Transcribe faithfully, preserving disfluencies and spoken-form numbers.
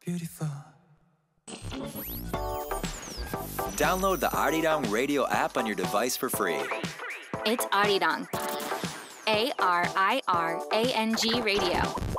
beautiful. Download the Arirang Radio app on your device for free. It's Arirang. A R I R A N G Radio.